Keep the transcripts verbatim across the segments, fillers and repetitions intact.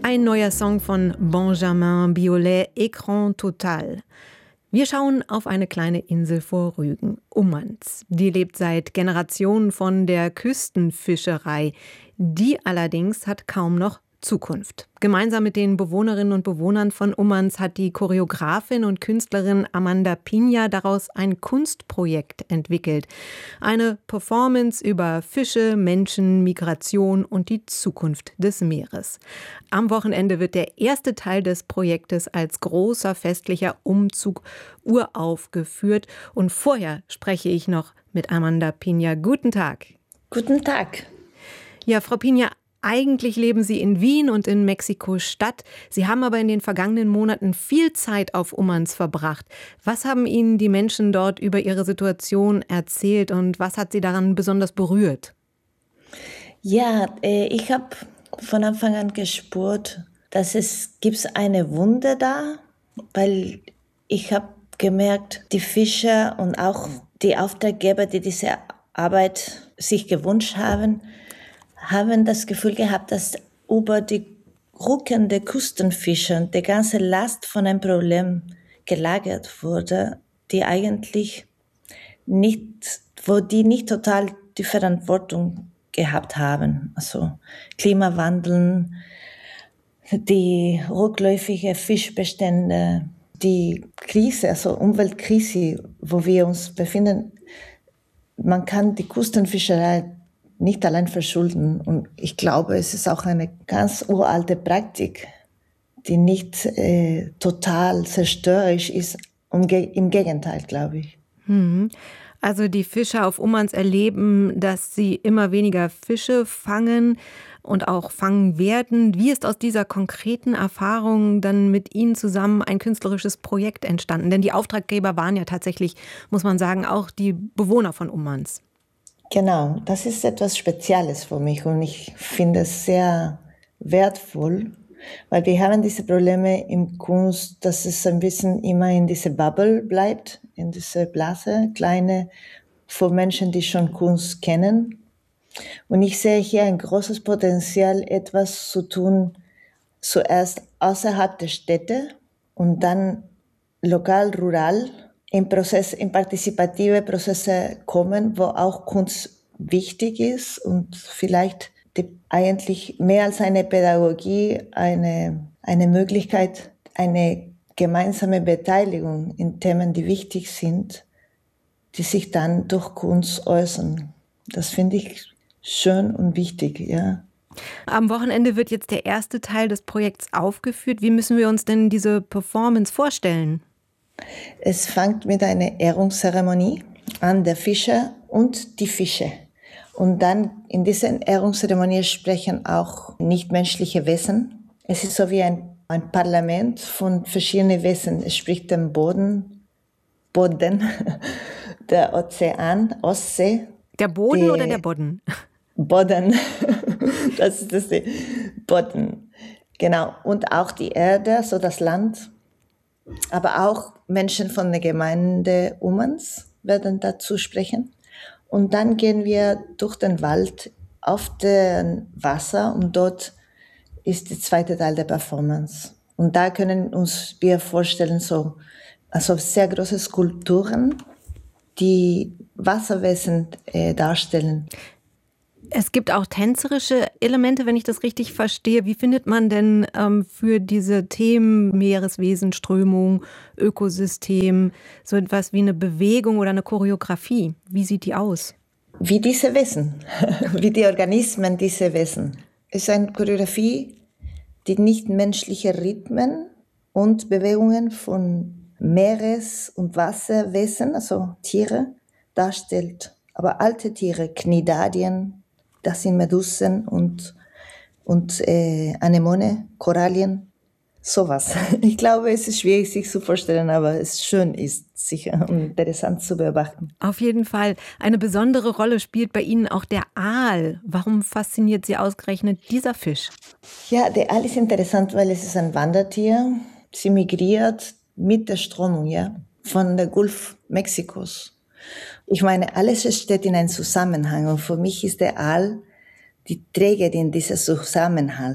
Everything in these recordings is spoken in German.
Ein neuer Song von Benjamin Biolay, Écran total. Wir schauen auf eine kleine Insel vor Rügen, Ummanz. Die lebt seit Generationen von der Küstenfischerei. Die allerdings hat kaum noch Zukunft. Gemeinsam mit den Bewohnerinnen und Bewohnern von Ummanz hat die Choreografin und Künstlerin Amanda Pinha daraus ein Kunstprojekt entwickelt. Eine Performance über Fische, Menschen, Migration und die Zukunft des Meeres. Am Wochenende wird der erste Teil des Projektes als großer festlicher Umzug uraufgeführt. Und vorher spreche ich noch mit Amanda Pinha. Guten Tag. Guten Tag. Ja, Frau Pinha, eigentlich leben Sie in Wien und in Mexiko-Stadt. Sie haben aber in den vergangenen Monaten viel Zeit auf Ummanz verbracht. Was haben Ihnen die Menschen dort über ihre Situation erzählt und was hat Sie daran besonders berührt? Ja, ich habe von Anfang an gespürt, dass es gibt eine Wunde da, weil ich habe gemerkt, die Fischer und auch die Auftraggeber, die diese Arbeit sich gewünscht haben, haben das Gefühl gehabt, dass über die Rücken der Küstenfischer die ganze Last von einem Problem gelagert wurde, die eigentlich nicht, wo die nicht total die Verantwortung gehabt haben. Also Klimawandel, die rückläufige Fischbestände, die Krise, also Umweltkrise, wo wir uns befinden. Man kann die Küstenfischerei nicht allein verschulden. Und ich glaube, es ist auch eine ganz uralte Praktik, die nicht äh, total zerstörerisch ist. Im Gegenteil, glaube ich. Hm. Also die Fischer auf Ummanz erleben, dass sie immer weniger Fische fangen und auch fangen werden. Wie ist aus dieser konkreten Erfahrung dann mit Ihnen zusammen ein künstlerisches Projekt entstanden? Denn die Auftraggeber waren ja tatsächlich, muss man sagen, auch die Bewohner von Ummanz. Genau, das ist etwas Spezielles für mich und ich finde es sehr wertvoll, weil wir haben diese Probleme im Kunst, dass es ein bisschen immer in dieser Bubble bleibt, in dieser Blase, kleine, für Menschen, die schon Kunst kennen. Und ich sehe hier ein großes Potenzial, etwas zu tun, zuerst außerhalb der Städte und dann lokal, rural, in Prozess, in partizipative Prozesse kommen, wo auch Kunst wichtig ist und vielleicht die, eigentlich mehr als eine Pädagogie, eine, eine Möglichkeit, eine gemeinsame Beteiligung in Themen, die wichtig sind, die sich dann durch Kunst äußern. Das finde ich schön und wichtig, ja. Am Wochenende wird jetzt der erste Teil des Projekts aufgeführt. Wie müssen wir uns denn diese Performance vorstellen? Es fängt mit einer Ehrungszeremonie an, der Fischer und die Fische. Und dann in dieser Ehrungszeremonie sprechen auch nichtmenschliche Wesen. Es ist so wie ein, ein Parlament von verschiedenen Wesen. Es spricht der Boden, Boden, der Ozean, Ostsee. Der Boden die, oder der Boden? Boden, das ist das Boden, genau. Und auch die Erde, so das Land. Aber auch Menschen von der Gemeinde Ummanz werden dazu sprechen. Und dann gehen wir durch den Wald auf den Wasser und dort ist der zweite Teil der Performance. Und da können uns wir vorstellen, so, also sehr große Skulpturen, die Wasserwesen äh, darstellen. Es gibt auch tänzerische Elemente, wenn ich das richtig verstehe. Wie findet man denn ähm, für diese Themen Meereswesen, Strömung, Ökosystem so etwas wie eine Bewegung oder eine Choreografie? Wie sieht die aus? Wie diese Wesen, wie die Organismen dieser Wesen. Es ist eine Choreografie, die nicht menschliche Rhythmen und Bewegungen von Meeres- und Wasserwesen, also Tiere, darstellt. Aber alte Tiere, Cnidadien, das sind Medusen und, und äh, Anemone, Korallien, sowas. Ich glaube, es ist schwierig, sich zu vorstellen, aber es schön ist, sicher und interessant zu beobachten. Auf jeden Fall. Eine besondere Rolle spielt bei Ihnen auch der Aal. Warum fasziniert Sie ausgerechnet dieser Fisch? Ja, der Aal ist interessant, weil es ist ein Wandertier. Sie migriert mit der Strömung, ja, von der Golf Mexikos. Ich meine, alles steht in einem Zusammenhang und für mich ist der Aal die Trägerin dieses Zusammenhalts.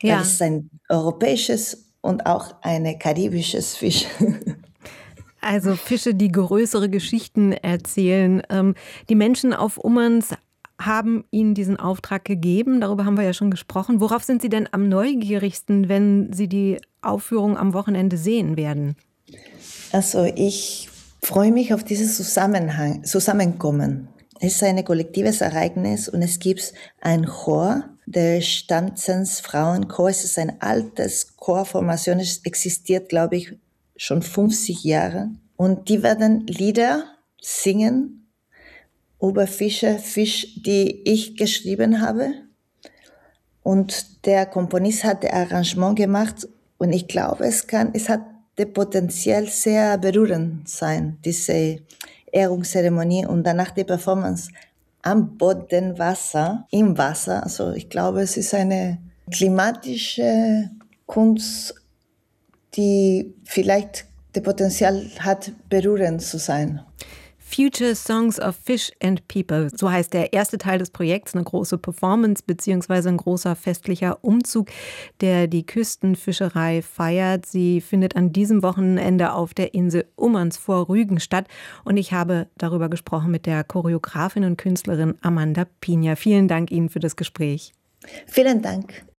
Ja. Weil es ist ein europäisches und auch ein karibisches Fisch. Also Fische, die größere Geschichten erzählen. Ähm, die Menschen auf Ummanz haben Ihnen diesen Auftrag gegeben. Darüber haben wir ja schon gesprochen. Worauf sind Sie denn am neugierigsten, wenn Sie die Aufführung am Wochenende sehen werden? Also ich freue mich auf dieses Zusammenhang, Zusammenkommen. Es ist ein kollektives Ereignis und es gibt einen Chor, der Stammzens Frauenchor. Es ist ein altes Chorformation. Es existiert, glaube ich, schon fünfzig Jahre. Und die werden Lieder singen über Fische, Fisch, die ich geschrieben habe. Und der Komponist hat das Arrangement gemacht und ich glaube, es kann, es hat das Potenzial sehr berührend sein, diese Ehrungszeremonie und danach die Performance am Boden Wasser, im Wasser. Also ich glaube, es ist eine klimatische Kunst, die vielleicht das Potenzial hat, berührend zu sein. Future Songs of Fish and People, so heißt der erste Teil des Projekts, eine große Performance bzw. ein großer festlicher Umzug, der die Küstenfischerei feiert. Sie findet an diesem Wochenende auf der Insel Ummanz vor Rügen statt und ich habe darüber gesprochen mit der Choreografin und Künstlerin Amanda Pina. Vielen Dank Ihnen für das Gespräch. Vielen Dank.